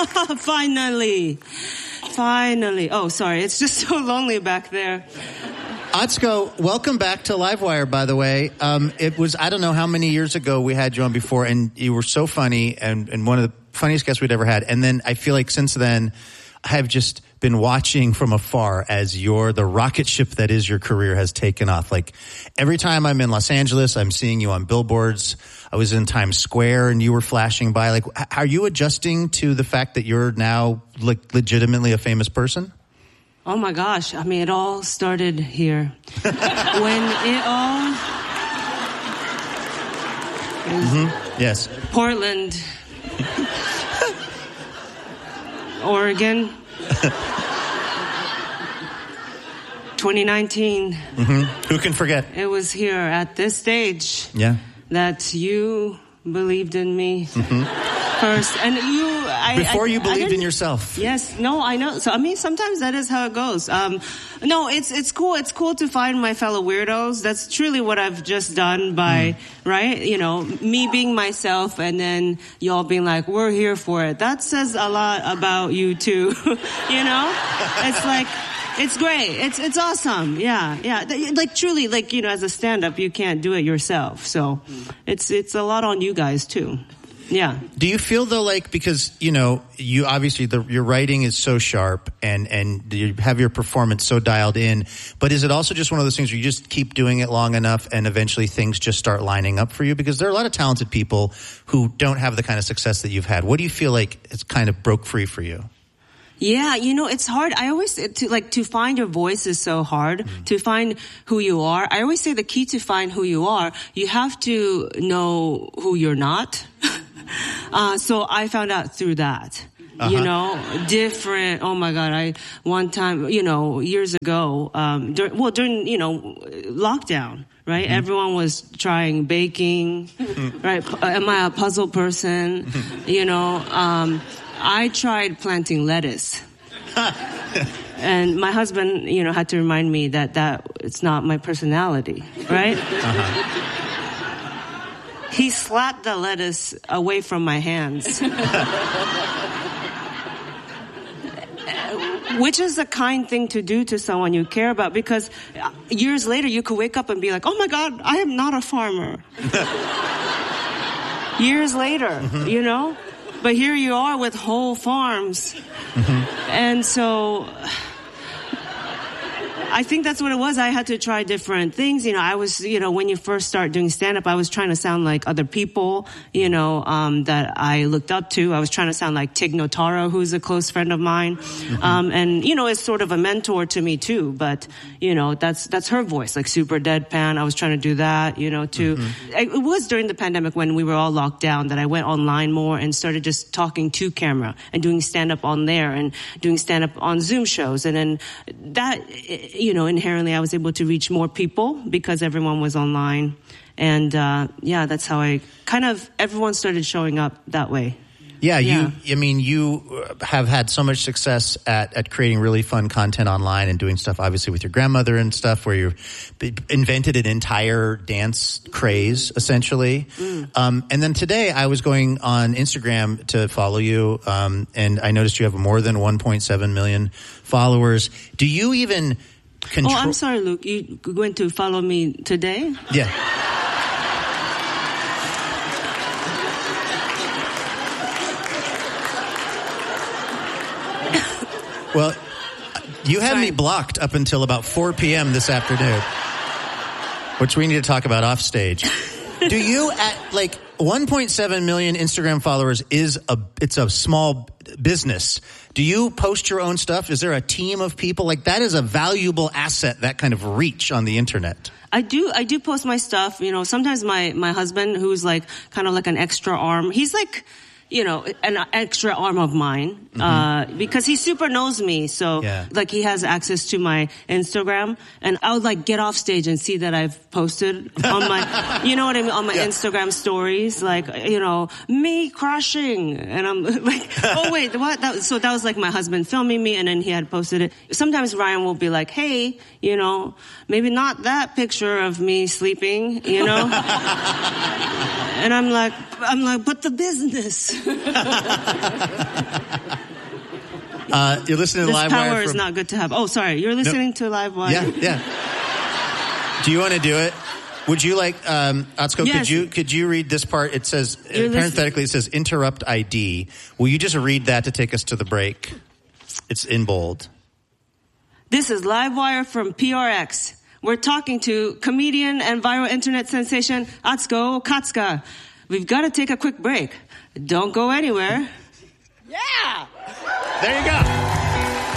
Finally. Oh, sorry. It's just so lonely back there. Atsuko, welcome back to Livewire, by the way. It was, I don't know how many years ago we had you on before, and you were so funny and one of the funniest guests we'd ever had. And then I feel like since then, I have just been watching from afar as the rocket ship that is your career has taken off. Like every time I'm in Los Angeles, I'm seeing you on billboards. I was in Times Square and you were flashing by. Like, are you adjusting to the fact that you're now like legitimately a famous person? Oh my gosh. I mean, it all started here. Yes. Portland. Oregon. 2019. Who can forget? It was here at this stage that you believed in me first. And Before you believed in yourself. Yes. No, I know. So, I mean, sometimes that is how it goes. No, it's cool. It's cool to find my fellow weirdos. That's truly what I've just done by, right? You know, me being myself and then y'all being like, we're here for it. That says a lot about you too. You know? It's like, it's great. It's awesome. Yeah. Like truly, like, you know, as a stand-up, you can't do it yourself. So it's a lot on you guys too. Yeah. Do you feel though, like, because, you know, you obviously your writing is so sharp and you have your performance so dialed in, but is it also just one of those things where you just keep doing it long enough and eventually things just start lining up for you? Because there are a lot of talented people who don't have the kind of success that you've had. What do you feel like it's kind of broke free for you? Yeah, you know, it's hard. I always to find your voice is so hard. To find who you are. I always say the key to find who you are, you have to know who you're not. So I found out through that. You know, different. Oh my God! One time, you know, years ago, during you know, lockdown, right? Everyone was trying baking, right? Am I a puzzle person? You know, I tried planting lettuce. And my husband, you know, had to remind me that it's not my personality, right? He slapped the lettuce away from my hands. Which is a kind thing to do to someone you care about, because years later you could wake up and be like, oh my God, I am not a farmer. Years later, you know? But here you are with whole farms. And so I think that's what it was. I had to try different things. You know, I was, you know, when you first start doing stand-up, I was trying to sound like other people, you know, that I looked up to. I was trying to sound like Tig Notaro, who's a close friend of mine. And, you know, is sort of a mentor to me too. But, you know, that's her voice, like super deadpan. I was trying to do that, you know, too. It was during the pandemic when we were all locked down that I went online more and started just talking to camera and doing stand-up on there and doing stand-up on Zoom shows. And then that, you know, inherently I was able to reach more people because everyone was online. And, yeah, that's how everyone started showing up that way. Yeah, you have had so much success at creating really fun content online and doing stuff, obviously, with your grandmother and stuff, where you invented an entire dance craze, essentially. And then today I was going on Instagram to follow you, and I noticed you have more than 1.7 million followers. Do you even control... Oh, I'm sorry, Luke. You going to follow me today? Yeah. Well, you had me blocked up until about 4 p.m. this afternoon, which we need to talk about off stage. Do you, at like 1.7 million Instagram followers it's a small business. Do you post your own stuff? Is there a team of people? Like, that is a valuable asset, that kind of reach on the internet. I do post my stuff. You know, sometimes my husband, who's like kind of like an extra arm, he's like, you know, an extra arm of mine, because he super knows me. So, like, he has access to my Instagram, and I would, like, get off stage and see that I've posted on my, you know what I mean, on my Instagram stories, like, you know, me crushing. And I'm like, oh, wait, what? So that was, like, my husband filming me, and then he had posted it. Sometimes Ryan will be like, hey, you know, maybe not that picture of me sleeping, you know? And I'm like, but the business. You're listening to This Livewire. power is not good to have. Oh, sorry. You're listening to Livewire. Yeah. Do you want to do it? Would you like, Atsuko, Yes. could you read this part? It says, parenthetically, it says interrupt ID. Will you just read that to take us to the break? It's in bold. This is Livewire from PRX. We're talking to comedian and viral internet sensation Atsuko Katsuka. We've got to take a quick break. Don't go anywhere. Yeah! There you go.